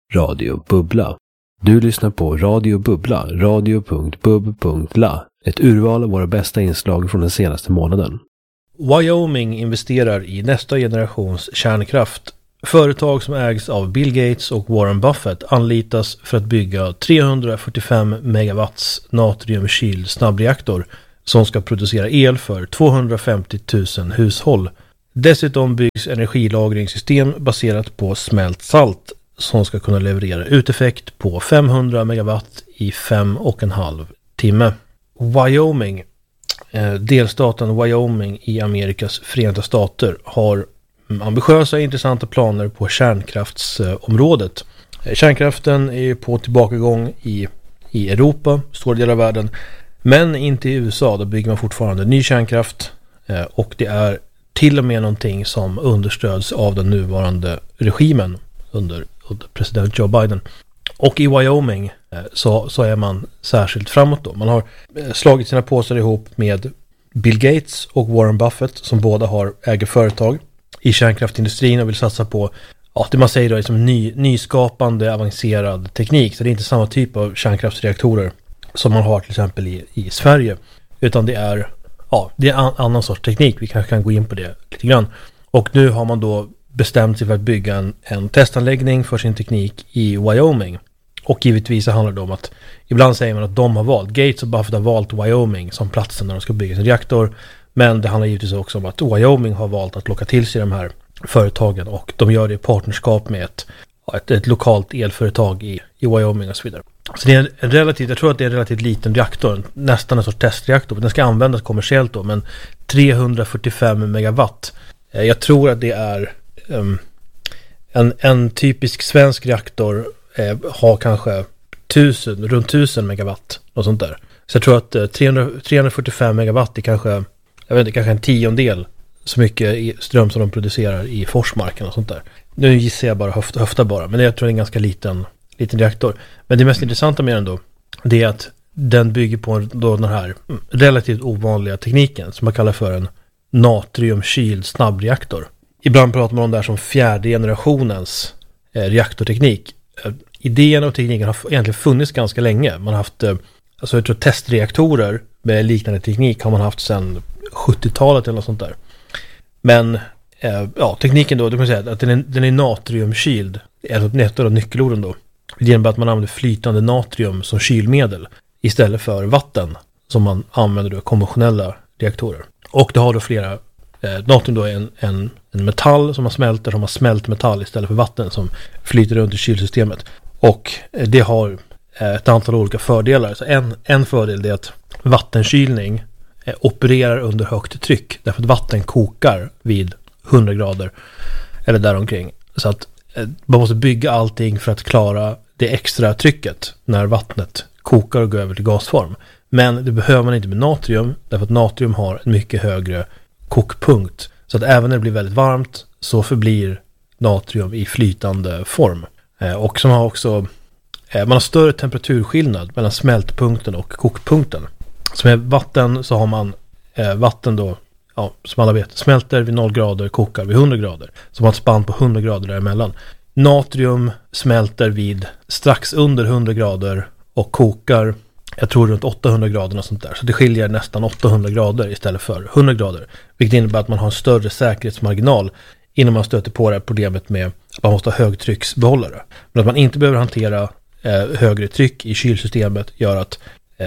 Radio Bubbla. Du lyssnar på Radio Bubbla, radio.bub.la. Ett urval av våra bästa inslag från den senaste månaden. Wyoming investerar i nästa generations kärnkraft. Företag som ägs av Bill Gates och Warren Buffett anlitas för att bygga 345 megawatts natriumkyld snabbreaktor som ska producera el för 250 000 hushåll. Dessutom byggs energilagringssystem baserat på smält salt som ska kunna leverera uteffekt på 500 megawatt i 5,5 timme. Wyoming, delstaten Wyoming i Amerikas Förenta Stater, har ambitiösa och intressanta planer på kärnkraftsområdet. Kärnkraften är på tillbakagång i Europa, stora delar av världen, men inte i USA. Då bygger man fortfarande ny kärnkraft och det är till och med någonting som understöds av den nuvarande regimen under president Joe Biden. Och i Wyoming så är man särskilt framåt då. Man har slagit sina påsar ihop med Bill Gates och Warren Buffett som båda äger företag i kärnkraftindustrin och vill satsa på det man säger då är som nyskapande avancerad teknik. Så det är inte samma typ av kärnkraftsreaktorer som man har till exempel i Sverige, utan det är annan sorts teknik. Vi kanske kan gå in på det lite grann. Och nu har man då bestämt sig för att bygga en testanläggning för sin teknik i Wyoming. Och givetvis så handlar det om att ibland säger man att de har valt, Gates och Buffett har valt Wyoming som platsen där de ska bygga sin reaktor. Men det handlar givetvis också om att Wyoming har valt att locka till sig de här företagen och de gör det i partnerskap med ett lokalt elföretag i Wyoming och så vidare. Så det är jag tror att det är en relativt liten reaktor, nästan en sorts testreaktor. Den ska användas kommersiellt då, men 345 megawatt. Jag tror att det är en typisk svensk reaktor har kanske runt 1000 megawatt och sånt där. Så jag tror att 345 megawatt är kanske en tiondel så mycket ström som de producerar i Forsmarken och sånt där. Nu gissar jag bara höfta bara, men jag tror det är en ganska liten reaktor. Men det mest intressanta med den då, det är att den bygger på den här relativt ovanliga tekniken som man kallar för en natriumkyld snabbreaktor. Ibland pratar man om det här som fjärde generationens reaktorteknik. Idén och tekniken har egentligen funnits ganska länge. Man har haft, jag tror testreaktorer med liknande teknik har man haft sedan 70-talet eller något sånt där. Men tekniken då, du kan säga att den är natriumkyld. Det är ett av nyckelorden då. Det innebär att man använder flytande natrium som kylmedel istället för vatten som man använder då i konventionella reaktorer. Och det har då flera, natrium då är en metall som man smälter, som har smält metall istället för vatten som flyter runt i kylsystemet. Och det har ett antal olika fördelar. Så en fördel är att vattenkylning opererar under högt tryck därför att vatten kokar vid 100 grader eller däromkring. Så att man måste bygga allting för att klara det extra trycket när vattnet kokar och går över till gasform. Men det behöver man inte med natrium därför att natrium har en mycket högre kokpunkt. Så att även när det blir väldigt varmt så förblir natrium i flytande form. Och som har också, man har större temperaturskillnad mellan smältpunkten och kokpunkten. Så med vatten så har man vatten då, som alla vet, smälter vid 0 grader, kokar vid 100 grader. Så man har ett spann på 100 grader däremellan. Natrium smälter vid strax under 100 grader och kokar, jag tror runt 800 grader och sånt där. Så det skiljer nästan 800 grader istället för 100 grader. Vilket innebär att man har en större säkerhetsmarginal innan man stöter på det här problemet med att man måste ha högtrycksbehållare. Men att man inte behöver hantera högre tryck i kylsystemet gör att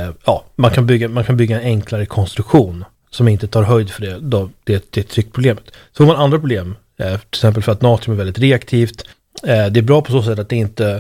man kan bygga en enklare konstruktion som inte tar höjd för det tryckproblemet. Så får man andra problem, till exempel för att natrium är väldigt reaktivt. Det är bra på så sätt att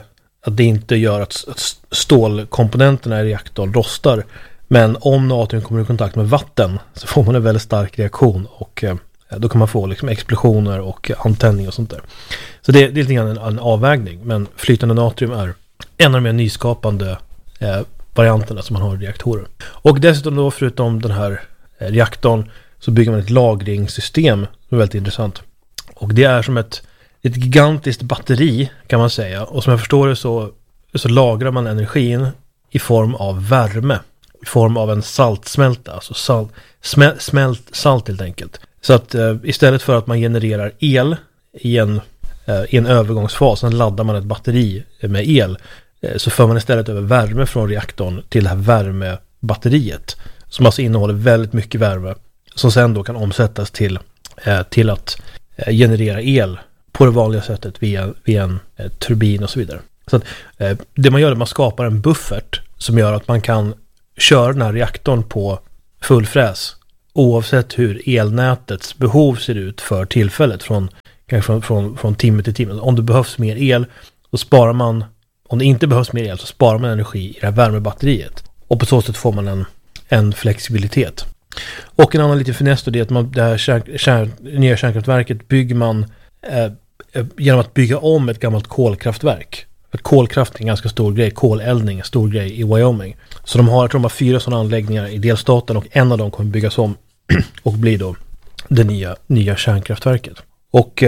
det inte gör att stålkomponenterna i reaktorn rostar. Men om natrium kommer i kontakt med vatten så får man en väldigt stark reaktion och då kan man få liksom explosioner och antändning och sånt där. Så det är lite grann en avvägning, men flytande natrium är en av de mer nyskapande varianterna som man har i reaktorer. Och dessutom då, förutom den här reaktorn, så bygger man ett lagringssystem som är väldigt intressant. Och det är som ett gigantiskt batteri kan man säga. Och som jag förstår det så lagrar man energin i form av värme. I form av en saltsmälta. Alltså smält salt helt enkelt. Så att istället för att man genererar el i en i en övergångsfas, sen laddar man ett batteri med el, så för man istället över värme från reaktorn till det här värmebatteriet, som alltså innehåller väldigt mycket värme, som sen då kan omsättas till att generera el på det vanliga sättet via en turbin och så vidare. Så att, det man gör är att man skapar en buffert som gör att man kan köra den här reaktorn på full fräs oavsett hur elnätets behov ser ut för tillfället, från timme till timme. Om det behövs mer el, så sparar man. Om det inte behövs mer el, så sparar man energi i det här värmebatteriet. Och på så sätt får man en flexibilitet. Och en annan liten finess då, det är att det här nya kärnkraftverket bygger man genom att bygga om ett gammalt kolkraftverk. För kolkraft är en ganska stor grej, koleldning är en stor grej i Wyoming. Så de har 4 sådana anläggningar i delstaten, och en av dem kommer byggas om och blir då det nya kärnkraftverket. Och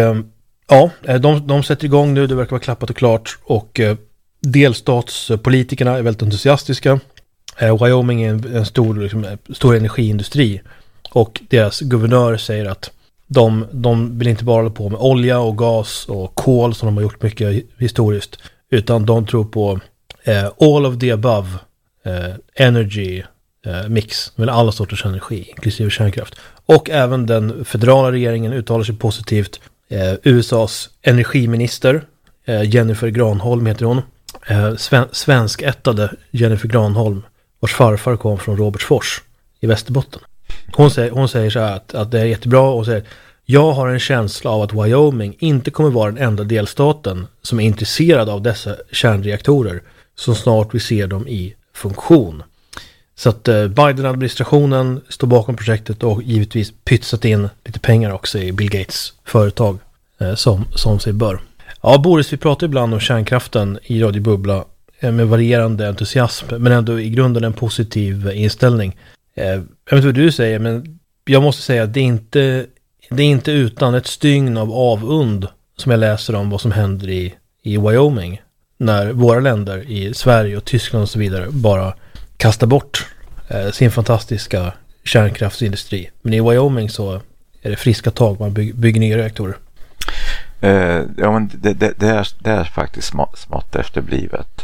de sätter igång nu, det verkar vara klappat och klart, och delstatspolitikerna är väldigt entusiastiska. Wyoming är en stor energiindustri, och deras guvernör säger att de vill inte bara hålla på med olja och gas och kol som de har gjort mycket historiskt, utan de tror på all of the above energy mix, med alla sorters energi, inklusive kärnkraft. Och även den federala regeringen uttalar sig positivt. USAs energiminister Jennifer Granholm heter hon. Svenskättade Jennifer Granholm, vars farfar kom från Robertsfors i Västerbotten. Hon säger så här att det är jättebra, och säger: jag har en känsla av att Wyoming inte kommer vara den enda delstaten som är intresserad av dessa kärnreaktorer så snart vi ser dem i funktion. Så att Biden-administrationen står bakom projektet och givetvis pytsat in lite pengar också i Bill Gates företag som sig bör. Ja, Boris, vi pratar ibland om kärnkraften i Radio Bubbla med varierande entusiasm, men ändå i grunden en positiv inställning. Jag vet inte vad du säger, men jag måste säga att det är inte utan ett stygn av avund som jag läser om vad som händer i Wyoming, när våra länder i Sverige och Tyskland och så vidare bara kastar bort sin fantastiska kärnkraftsindustri. Men i Wyoming så är det friska tag, man bygger nya reaktorer. Ja, men det är faktiskt smått efterblivet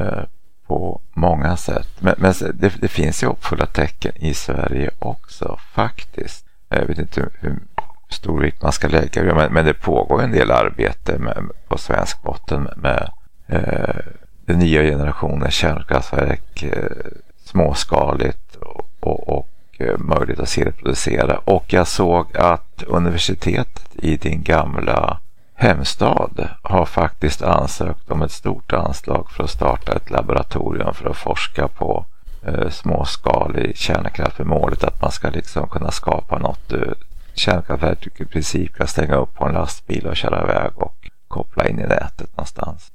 på många sätt. Men det finns ju hoppfulla tecken i Sverige också faktiskt. Jag vet inte hur stor vikt man ska lägga, men det pågår en del arbete på svensk botten med den nya generationen kärnkraftverk, småskaligt och möjligt att serieproducera. Och jag såg att universitetet i din gamla hemstad har faktiskt ansökt om ett stort anslag för att starta ett laboratorium för att forska på småskalig kärnkraft, med målet att man ska liksom kunna skapa något kärnkraftverk i princip kan stänga upp på en lastbil och köra iväg och koppla in i nätet någonstans.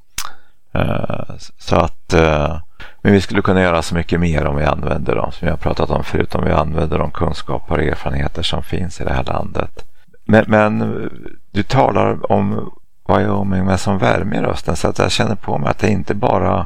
Så att men vi skulle kunna göra så mycket mer om vi använder dem, som jag har pratat om förut, om vi använder de kunskaper och erfarenheter som finns i det här landet. Men du talar om Wyoming med som värme i rösten, så att jag känner på mig att det inte bara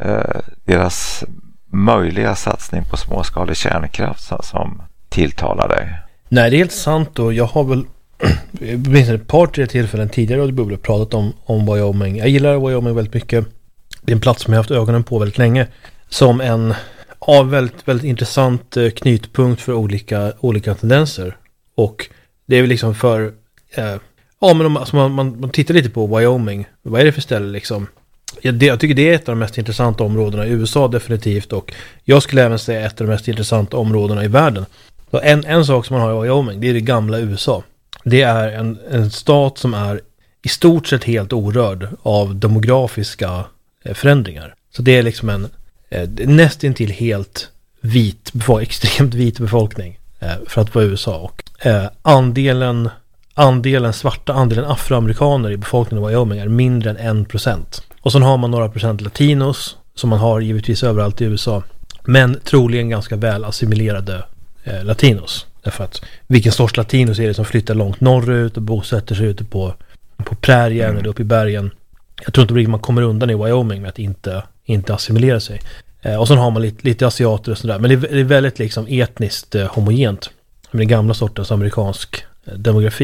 deras möjliga satsning på småskalig kärnkraft som tilltalar dig. Nej, det är helt sant, och jag har väl minst ett par tre tillfällen tidigare och det pratat om Wyoming. Jag gillar Wyoming väldigt mycket. Det är en plats som jag har haft ögonen på väldigt länge, som en väldigt, väldigt intressant knytpunkt för olika tendenser. Och det är väl liksom för men alltså man tittar lite på Wyoming. Vad är det för ställe liksom? Jag tycker det är ett av de mest intressanta områdena i USA definitivt, och jag skulle även säga ett av de mest intressanta områdena i världen. Så en sak som man har i Wyoming, det är det gamla USA. Det är en stat som är i stort sett helt orörd av demografiska förändringar. Så det är liksom en nästintill helt extremt vit befolkning för att vara USA. Och andelen svarta, andelen afroamerikaner i befolkningen i Wyoming är mindre än 1%. Och sen har man några procent latinos, som man har givetvis överallt i USA, men troligen ganska väl assimilerade latinos. Därför att vilken sorts latinos är det som flyttar långt norrut och bosätter sig ute på prärien eller uppe i bergen? Jag tror inte man kommer undan i Wyoming med att inte assimilera sig. Och sen har man lite asiater och sådär. Men det är väldigt liksom etniskt homogent med den gamla sortens amerikansk demografi.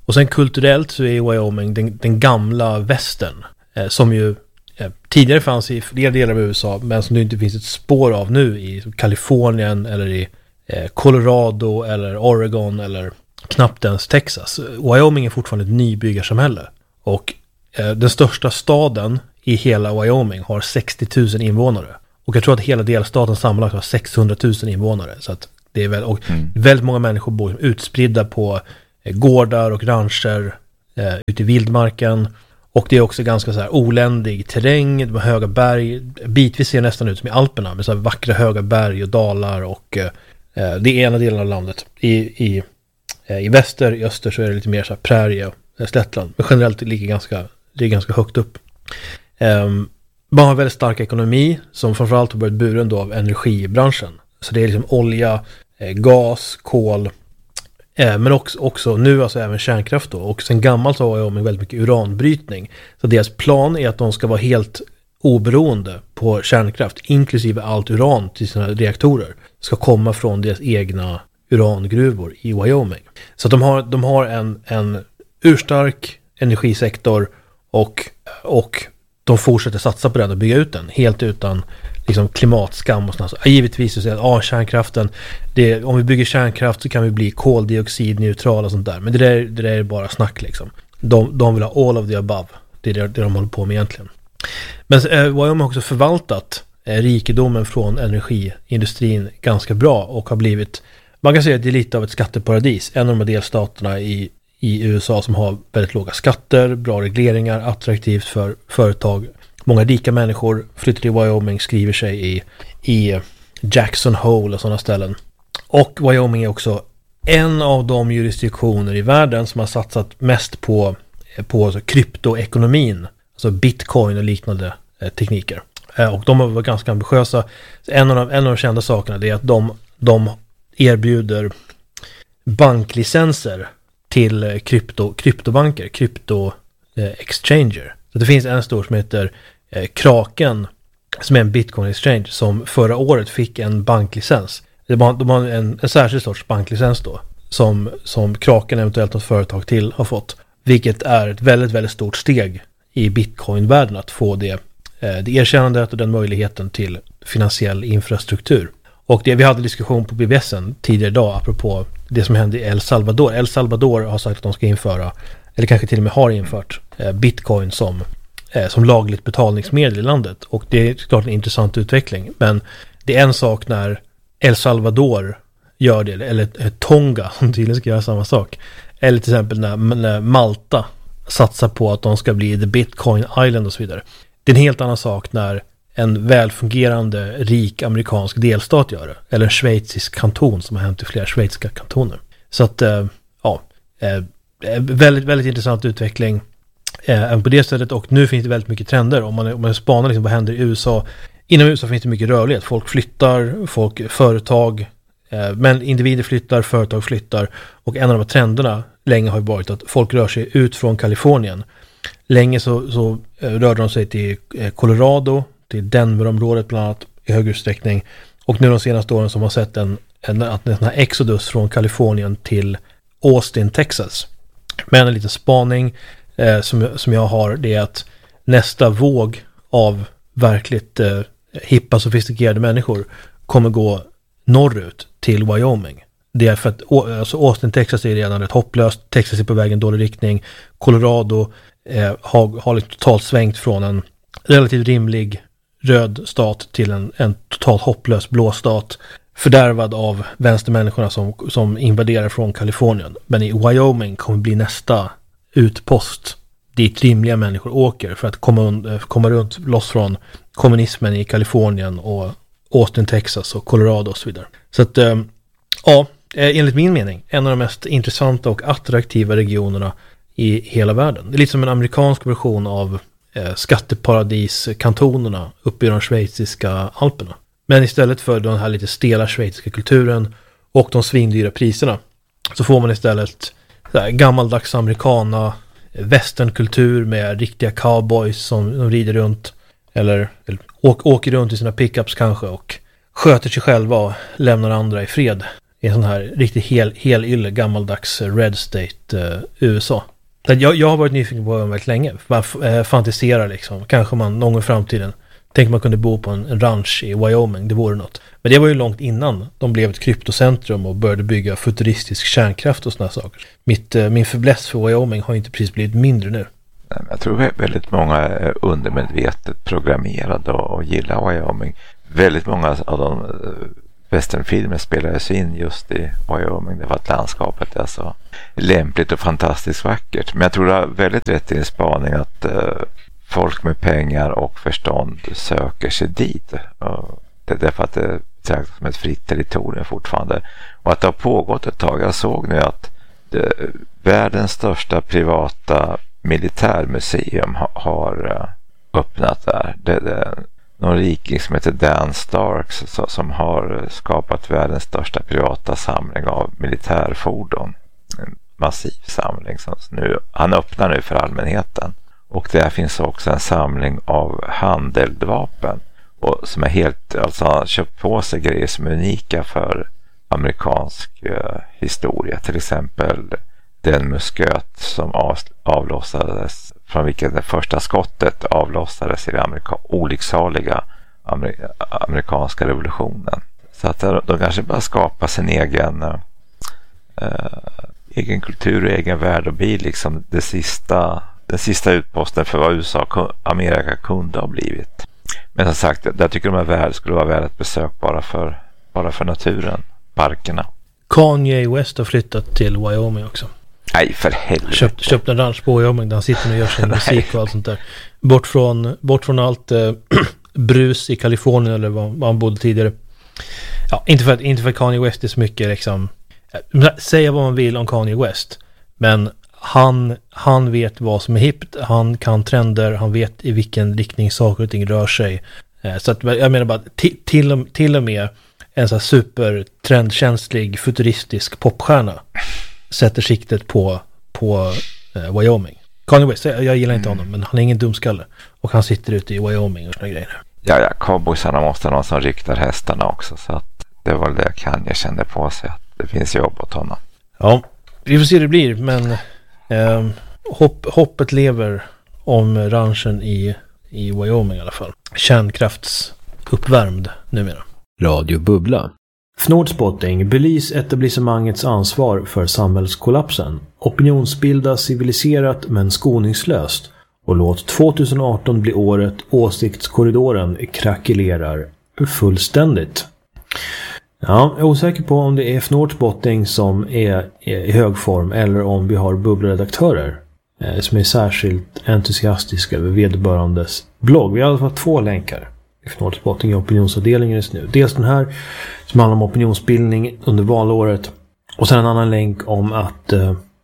Och sen kulturellt så är Wyoming den gamla västern, som ju tidigare fanns i flera delar av USA, men som det inte finns ett spår av nu i Kalifornien eller i Colorado eller Oregon eller knappt ens Texas. Wyoming är fortfarande ett nybyggarsamhälle. Och den största staden i hela Wyoming har 60 000 invånare. Och jag tror att hela delstaten sammanlagt har 600 000 invånare. Så att det är väldigt många människor bor utspridda på gårdar och rancher ute i vildmarken. Och det är också ganska så här oländig terräng, de har höga berg, bitvis ser nästan ut som i Alperna med så här vackra höga berg och dalar, och det är ena delen av landet. I väster, i öster så är det lite mer så här prärie och slättland, men generellt ligger det är ganska högt upp. Man har väldigt stark ekonomi som framförallt har varit buren då av energibranschen. Så det är liksom olja, gas, kol, men också nu alltså även kärnkraft då. Och sen gammalt så har jag med väldigt mycket uranbrytning. Så deras plan är att de ska vara helt oberoende på kärnkraft, inklusive allt uran till sina reaktorer ska komma från deras egna urangruvor i Wyoming. Så att de har en urstark energisektor och de fortsätter satsa på den och bygga ut den helt utan liksom klimatskam och sånt. Givetvis så säger att kärnkraften, om vi bygger kärnkraft så kan vi bli koldioxidneutrala och sånt där. Men det där är bara snack liksom. De vill ha all of the above. Det är det de håller på med egentligen. Men Wyoming har också förvaltat rikedomen från energiindustrin ganska bra och har blivit, man kan säga att det är lite av ett skatteparadis. En av de delstaterna i USA som har väldigt låga skatter, bra regleringar, attraktivt för företag. Många rika människor flyttar till Wyoming, skriver sig i Jackson Hole och sådana ställen. Och Wyoming är också en av de jurisdiktioner i världen som har satsat mest på alltså kryptoekonomin, alltså bitcoin och liknande tekniker. Och de har varit ganska ambitiösa. En av de kända sakerna är att de erbjuder banklicenser till kryptobanker, exchanger. Så det finns en stor som heter Kraken, som är en bitcoin exchange, som förra året fick en banklicens. De har en särskild sorts banklicens då, som Kraken eventuellt något företag till har fått. Vilket är ett väldigt, väldigt stort steg i bitcoin-världen att få det erkännandet och den möjligheten till finansiell infrastruktur. Och vi hade diskussion på BBSen tidigare idag apropå det som hände i El Salvador. El Salvador har sagt att de ska införa, eller kanske till och med har infört, bitcoin som lagligt betalningsmedel i landet. Och det är klart en intressant utveckling. Men det är en sak när El Salvador gör det, eller Tonga som tydligen ska göra samma sak. Eller till exempel när Malta satsar på att de ska bli the Bitcoin Island och så vidare. Det är en helt annan sak när en välfungerande, rik amerikansk delstat gör det. Eller en schweizisk kanton som har hänt i flera schweiziska kantoner. Så att, väldigt, väldigt intressant utveckling på det sättet. Och nu finns det väldigt mycket trender. Om man spanar liksom vad händer i USA. Inom USA finns det mycket rörlighet. Folk flyttar, företag, men individer flyttar, företag flyttar. Och en av de här trenderna länge har varit att folk rör sig ut från Kalifornien. Länge så rörde de sig till Colorado, till Denverområdet bland annat i högre utsträckning. Och nu de senaste åren som har sett en här exodus från Kalifornien till Austin, Texas. Men en liten spaning som jag har, det är att nästa våg av verkligt hippa, sofistikerade människor kommer gå norrut till Wyoming. Det är för att Austin, Texas är redan rätt hopplöst. Texas är på väg i en dålig riktning. Colorado har totalt svängt från en relativt rimlig röd stat till en totalt hopplös blå stat, fördärvad av vänstermänniskorna som invaderar från Kalifornien. Men i Wyoming kommer bli nästa utpost dit rimliga människor åker för att komma runt loss från kommunismen i Kalifornien och Austin, Texas och Colorado och så vidare. Så att enligt min mening en av de mest intressanta och attraktiva regionerna i hela världen. Det är lite som en amerikansk version av skatteparadiskantonerna uppe i de schweiziska Alperna. Men istället för den här lite stela schweiziska kulturen och de svindyra priserna så får man istället gammaldags amerikana westernkultur med riktiga cowboys som rider runt eller åker runt i sina pickups kanske och sköter sig själva och lämnar andra i fred i en sån här riktigt helylle gammaldags Red State USA. Jag har varit nyfiken på det väldigt länge. Bara fantisera liksom. Kanske man någon gång i framtiden tänker man kunde bo på en ranch i Wyoming. Det vore något. Men det var ju långt innan de blev ett kryptocentrum och började bygga futuristisk kärnkraft och såna saker. Min fäbless för Wyoming har inte precis blivit mindre nu. Jag tror väldigt många är undermedvetet programmerade och gillar Wyoming. Väldigt många av de westernfilmer spelades in just i Wyoming. Det var att landskapet är så lämpligt och fantastiskt vackert. Men jag tror det är väldigt rätt i en spaning att folk med pengar och förstånd söker sig dit. Det är därför att det betraktas som ett fritt territorium fortfarande. Och att det har pågått ett tag. Jag såg nu att världens största privata militärmuseum har öppnat där. Det är någon riking som heter Dan Starks som har skapat världens största privata samling av militärfordon. En massiv samling. Han öppnar nu för allmänheten. Och där finns också en samling av handeldvapen. Och som är helt, alltså han har köpt på sig grejer som är unika för amerikansk historia. Till exempel den musköt som avlossades, från vilket det första skottet avlossades i den olycksaliga amerikanska revolutionen. Så att de kanske bara skapar sin egen kultur och egen värld och blir liksom den sista utposten för vad USA och Amerika kunde ha blivit. Men som sagt, jag tycker de skulle vara värd ett besök bara för naturen, parkerna. Kanye West har flyttat till Wyoming också. Nej, för helvete. Köpt en ranch på Wyoming där han sitter och gör sin musik och allt sånt där. Bort från allt brus i Kalifornien eller vad han bodde tidigare. Ja, inte för att Kanye West är så mycket liksom, säga vad man vill om Kanye West, men han vet vad som är hippt, han kan trender, han vet i vilken riktning saker och ting rör sig. Så att jag menar bara till och med en så här super trendkänslig futuristisk popstjärna sätter siktet på Wyoming. Kanye West, jag gillar inte honom, men han är ingen dumskalle. Och han sitter ute i Wyoming och såna grejer. Ja, cowboysarna måste någon som ryktar hästarna också, så att det var det Kanye kände på sig, att det finns jobb åt honom. Ja, vi får se hur det blir, men hoppet lever om ranchen i Wyoming i alla fall. Kärnkraftsuppvärmd numera. Radio Bubbla. Fnordspotting, belys etablissemangets ansvar för samhällskollapsen. Opinionsbilda civiliserat men skoningslöst. Och låt 2018 bli året åsiktskorridoren krackelerar fullständigt. Ja, jag är osäker på om det är Fnordspotting som är i hög form eller om vi har bubbleredaktörer som är särskilt entusiastiska över vederbörandes blogg. Vi har i alla fall 2 länkar i Fnordspotting i opinionsavdelningen just nu. Dels den här som handlar om opinionsbildning under valåret och sen en annan länk om att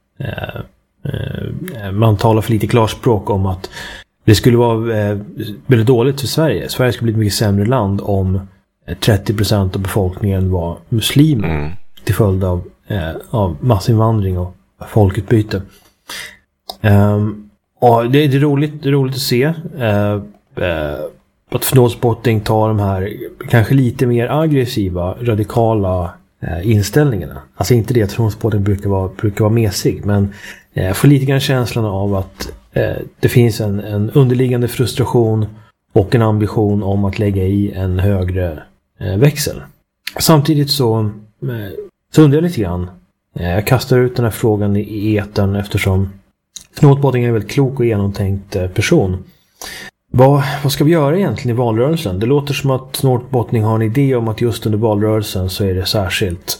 man talar för lite klarspråk om att det skulle vara väldigt dåligt för Sverige. Sverige skulle bli ett mycket sämre land om 30% av befolkningen var muslimer till följd av massinvandring och folkutbyte. Och det är roligt att se att Fnordspotting tar de här kanske lite mer aggressiva, radikala inställningarna. Alltså inte det att Fnordspotting brukar vara mesig, men jag får lite grann känslan av att det finns en underliggande frustration och en ambition om att lägga i en högre växel. Samtidigt så undrar jag lite grann. Jag kastar ut den här frågan i etern eftersom Fnordspotting är en väldigt klok och genomtänkt person. Vad ska vi göra egentligen i valrörelsen? Det låter som att Fnordspotting har en idé om att just under valrörelsen så är det särskilt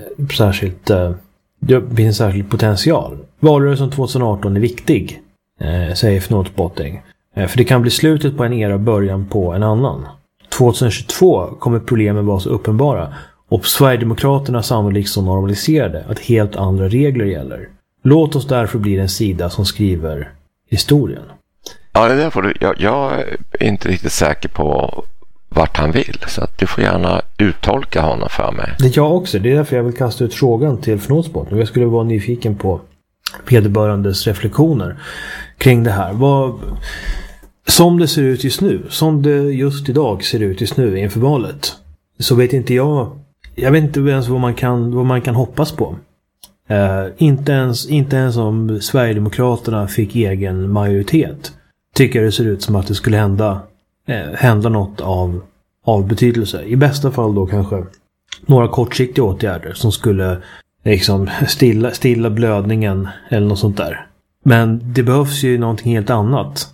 det finns en särskild potential. Valrörelsen 2018 är viktig, säger Fnordspotting. För det kan bli slutet på en era, början på en annan. 2022 kommer problemen vara så uppenbara och Sverigedemokraterna sannolikt så normaliserade att helt andra regler gäller. Låt oss därför bli den sida som skriver historien. Ja, det är därför jag är inte riktigt säker på vart han vill, så att du får gärna uttolka honom för mig. Det är jag också, det är därför jag vill kasta ut frågan till Fnordspotting. Jag skulle vara nyfiken på vederbörandes reflektioner kring det här. Som det ser ut just nu, som det just idag ser ut just nu inför valet, så vet inte jag jag vet inte ens vad man kan hoppas på. Inte ens om Sverigedemokraterna fick egen majoritet tycker det ser ut som att det skulle hända något av betydelse. I bästa fall då kanske några kortsiktiga åtgärder som skulle liksom stilla blödningen eller något sånt där. Men det behövs ju någonting helt annat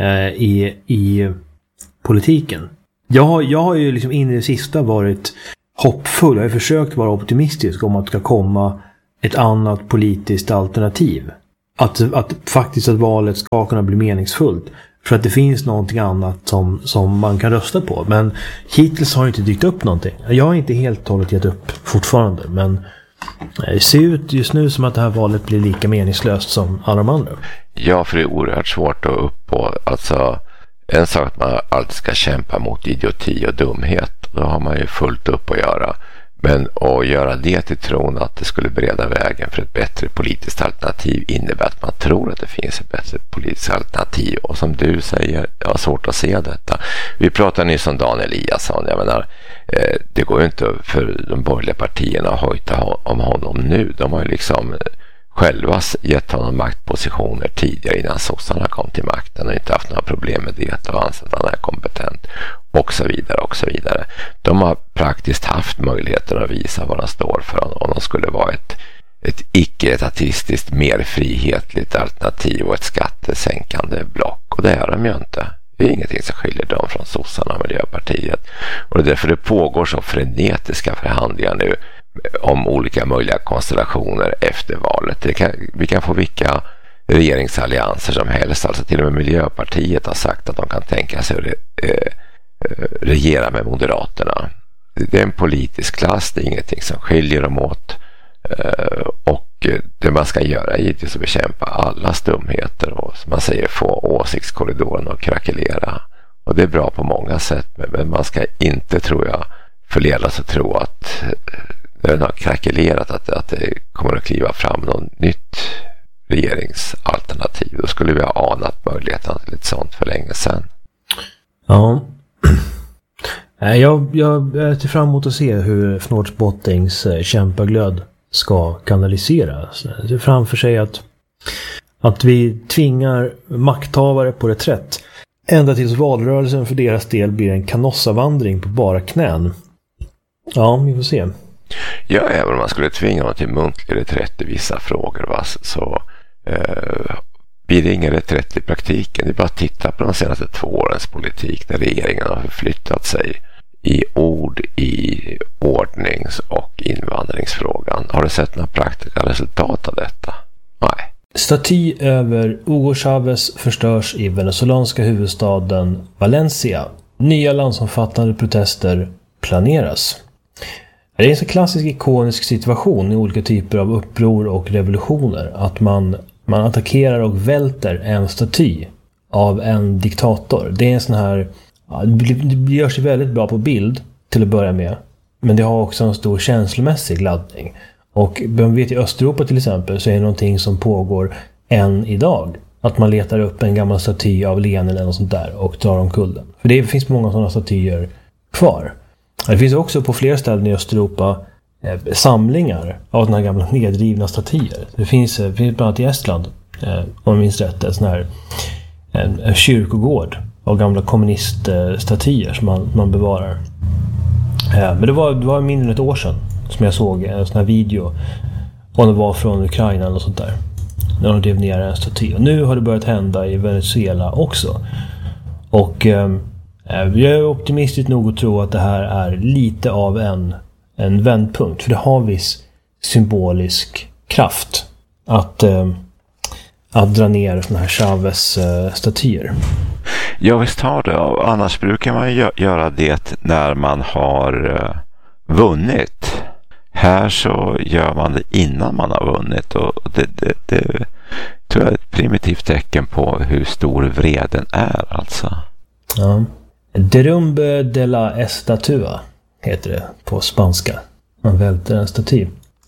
i politiken. Jag har ju liksom in i det sista varit hoppfull. Jag har försökt vara optimistisk om att det ska komma ett annat politiskt alternativ. Att valet ska kunna bli meningsfullt. För att det finns någonting annat som man kan rösta på. Men hittills har det inte dykt upp någonting. Jag har inte helt hållet gett upp fortfarande. Men det ser ut just nu som att det här valet blir lika meningslöst som alla de andra. Ja, för det är oerhört svårt att uppå. Alltså, en sak att man alltid ska kämpa mot idioti och dumhet. Då har man ju fullt upp att göra. Men att göra det till tron att det skulle bereda vägen för ett bättre politiskt alternativ innebär att man tror att det finns ett bättre politiskt alternativ. Och som du säger, jag har svårt att se detta. Vi pratade nyss om Dan Eliasson. Jag menar, det går ju inte för de borgerliga partierna att hojta om honom nu. De har ju liksom själva gett honom maktpositioner tidigare innan sossarna kom till makten och inte haft några problem med det och ansett att han är kompetent och så vidare och så vidare. De har praktiskt haft möjligheten att visa vad de står för om de skulle vara ett icke-etatistiskt, mer frihetligt alternativ och ett skattesänkande block, och det är de ju inte. Det är ingenting som skiljer dem från sossarna och Miljöpartiet, och det är därför det pågår så frenetiska förhandlingar nu om olika möjliga konstellationer efter valet. Vi kan få vilka regeringsallianser som helst. Alltså till och med Miljöpartiet har sagt att de kan tänka sig att regera med Moderaterna. Det är en politisk klass, det är ingenting som skiljer dem åt. Och det man ska göra är givetvis att bekämpa alla stumheter och, som man säger, få åsiktskorridoren att krackelera. Och det är bra på många sätt, men man ska inte, tror jag, förledas att tro att den har krackelerat att det kommer att kliva fram något nytt regeringsalternativ. Då skulle vi ha anat möjligheten till ett sånt för länge sedan. Ja. Jag ser fram emot att se hur Fnordsportings kämpaglöd ska kanaliseras. Jag ser framför sig att vi tvingar makthavare på reträtt ända tills valrörelsen för deras del blir en kanossavandring på bara knän. Ja, vi får se. Ja, även om man skulle tvinga dem till muntlig reträtt i vissa frågor, så blir det ingen reträtt i praktiken. Det är bara att titta på de senaste 2 årens politik där regeringen har förflyttat sig i ord, i ordnings- och invandringsfrågan. Har du sett några praktiska resultat av detta? Nej. Staty över Hugo Chávez förstörs i venezuelanska huvudstaden Valencia. Nya landsomfattande protester planeras. Det är en så klassisk ikonisk situation i olika typer av uppror och revolutioner att man attackerar och välter en staty av en diktator. Det är en sån här, det gör sig väldigt bra på bild till att börja med, men det har också en stor känslomässig laddning. Och man vet i Östeuropa till exempel så är det någonting som pågår än idag. Att man letar upp en gammal staty av Lenin eller något sånt där och drar omkull den. För det finns många sådana statyer kvar. Det finns också på flera ställen i Östeuropa samlingar av den här gamla nedrivna statyer. Det finns bland annat i Estland, om jag minns rätt, en kyrkogård av gamla kommuniststatyer som man bevarar. Men det var mindre än ett år sedan som jag såg en sån här video, om det var från Ukraina eller sånt där, när de drev ner en staty. Och nu har det börjat hända i Venezuela också. Och jag är optimistisk nog att tro att det här är lite av en vändpunkt. För det har viss symbolisk kraft att dra ner såna här Chávez-statyer. Ja, visst har det. Annars brukar man göra det när man har vunnit. Här så gör man det innan man har vunnit. Och det tror jag är ett primitivt tecken på hur stor vreden är, alltså. Ja. Derrumbe de la estatua heter det på spanska. Man välter en staty.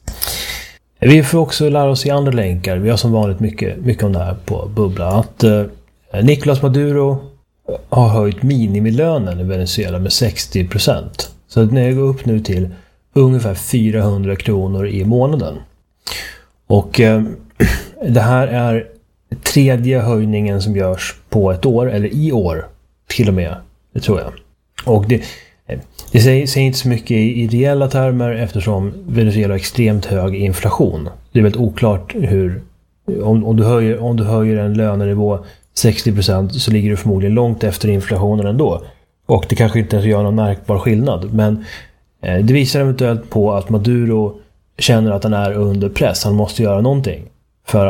Vi får också lära oss i andra länkar. Vi har som vanligt mycket om det här på Bubbla. Att Nicolás Maduro har höjt minimilönen i Venezuela med 60%. Så den går upp nu till ungefär 400 kronor i månaden. Och det här är tredje höjningen som görs på ett år, eller i år till och med, det tror jag. Och det säger inte så mycket i reella termer eftersom Venezuela har extremt hög inflation. Det är väldigt oklart hur, om du höjer en lönenivå 60% så ligger du förmodligen långt efter inflationen ändå. Och det kanske inte ens gör någon märkbar skillnad. Men det visar eventuellt på att Maduro känner att han är under press. Han måste göra någonting för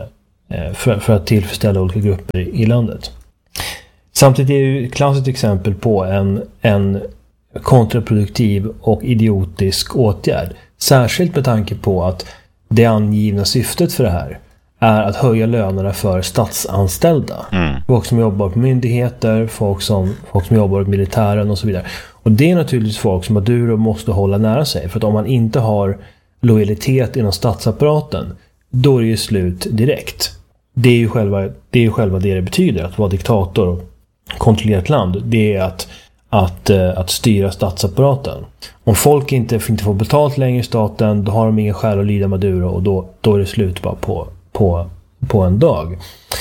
att tillfredsställa olika grupper i landet. Samtidigt är det ett klassiskt exempel på en kontraproduktiv och idiotisk åtgärd. Särskilt med tanke på att det angivna syftet för det här är att höja lönerna för statsanställda. Folk som jobbar på myndigheter, folk som jobbar i militären och så vidare. Och det är naturligtvis folk som Maduro måste hålla nära sig. För att om man inte har lojalitet inom statsapparaten, då är det ju slut direkt. Det är ju själva det betyder att vara diktator och kontrollera ett land. Det är att styra statsapparaten. Om folk inte får betalt längre i staten, då har de ingen skäl att lyda Maduro och då är det slut bara på en dag.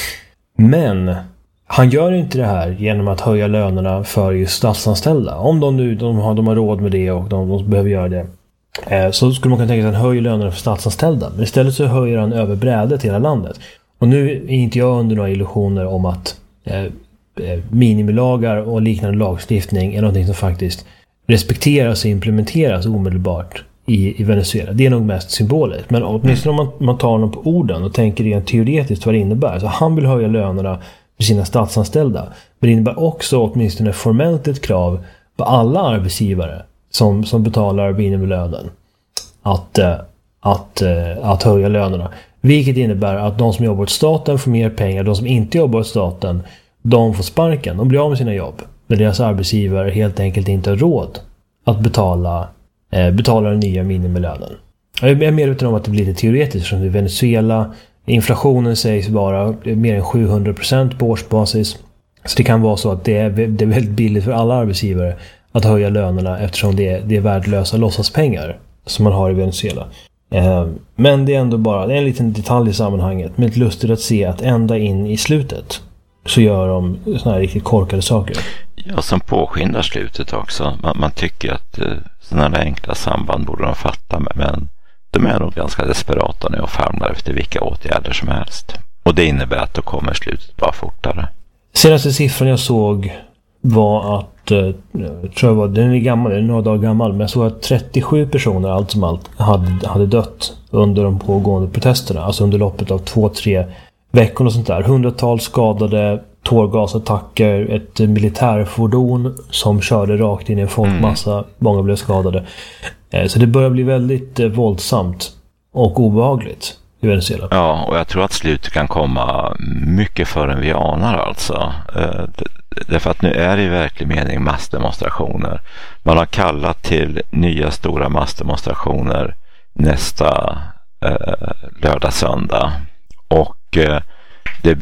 Men han gör inte det här genom att höja lönerna för just statsanställda. Om de har råd med det och de behöver göra det, så skulle man kunna tänka sig att han höjer lönerna för statsanställda. Men istället så höjer han över brädet till hela landet. Och nu är inte jag under några illusioner om att minimilagar och liknande lagstiftning är någonting som faktiskt respekteras och implementeras omedelbart i Venezuela. Det är nog mest symboliskt. Men åtminstone om man tar honom på orden och tänker rent teoretiskt vad det innebär. Så han vill höja lönerna för sina statsanställda. Men det innebär också åtminstone formellt ett krav på alla arbetsgivare som betalar minimilönen att höja lönerna. Vilket innebär att de som jobbar åt staten får mer pengar. De som inte jobbar åt staten, de får sparken. De blir av med sina jobb. När deras arbetsgivare helt enkelt inte har råd att betala den nya minimilönen. Jag är medveten om att det blir lite teoretiskt som i Venezuela. Inflationen sägs vara mer än 700% på årsbasis. Så det kan vara så att det är väldigt billigt för alla arbetsgivare att höja lönerna eftersom det är värdelösa låtsaspengar som man har i Venezuela. Men det är ändå bara en liten detalj i sammanhanget. Men det är lustigt att se att ända in i slutet så gör de såna här riktigt korkade saker. Ja, som påskyndar slutet också. Man tycker att sådana enkla samband borde de fatta, men de är nog ganska desperata nu och famlar efter vilka åtgärder som helst. Och det innebär att då kommer slutet bara fortare. Senaste siffran jag såg var att, den är gammal, den är några dagar gammal, men jag såg att 37 personer allt som allt hade dött under de pågående protesterna. Alltså under loppet av 2-3 veckor och sånt där. Hundratals skadade, tårgasattacker, ett militärfordon som körde rakt in i en folkmassa. Många blev skadade. Så det börjar bli väldigt våldsamt och obehagligt i Venezuela. Ja, och jag tror att slutet kan komma mycket förrän vi anar alltså. Därför att nu är det i verklig mening massdemonstrationer. Man har kallat till nya stora massdemonstrationer nästa lördag, söndag. Och det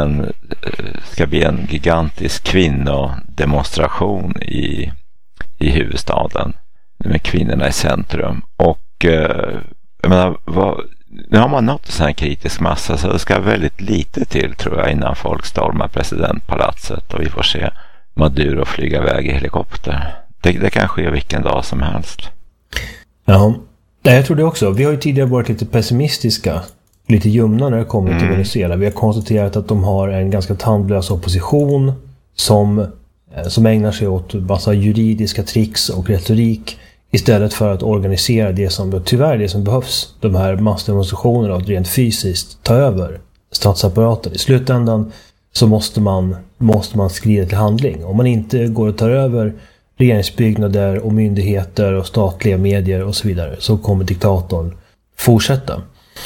ska bli en gigantisk kvinnodemonstration i huvudstaden med kvinnorna i centrum. Och jag menar, nu har man nått en sån här kritisk massa, så det ska väldigt lite till tror jag innan folk stormar presidentpalatset och vi får se Maduro flyga iväg i helikopter. Det kan ske vilken dag som helst. Ja, jag tror det också. Vi har ju tidigare varit lite pessimistiska, lite ljumna när det kommer till Venezuela. Vi har konstaterat att de har en ganska tandlös opposition som ägnar sig åt massa juridiska tricks och retorik istället för att organisera det som behövs. De här massdemonstrationerna och rent fysiskt ta över statsapparaten. I slutändan så måste man skrida till handling. Om man inte går och tar över regeringsbyggnader och myndigheter och statliga medier och så vidare, så kommer diktatorn fortsätta.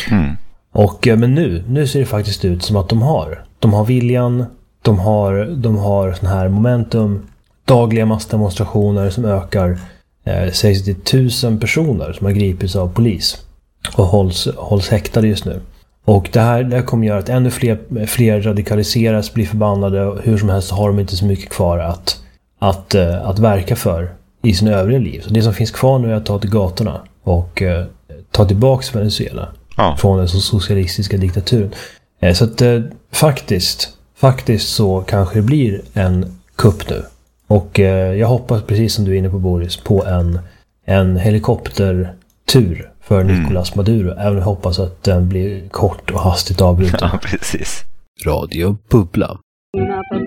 Men nu ser det faktiskt ut som att de har viljan, de har sån här momentum, dagliga massdemonstrationer som ökar, sägs det 1000 personer som har gripits av polis och hålls häktade just nu. Och det här kommer göra att ännu fler radikaliseras, blir förbannade, och hur som helst har de inte så mycket kvar att verka för i sin övriga liv. Så det som finns kvar nu är att ta till gatorna och ta tillbaks Venezuela från den socialistiska diktaturen. Så att faktiskt så kanske det blir en kupp nu. Och jag hoppas, precis som du är inne på Boris, på en helikoptertur för Nicolás Maduro. Även om jag hoppas att den blir kort och hastigt avbruten. Ja, precis. Radio Bubbla.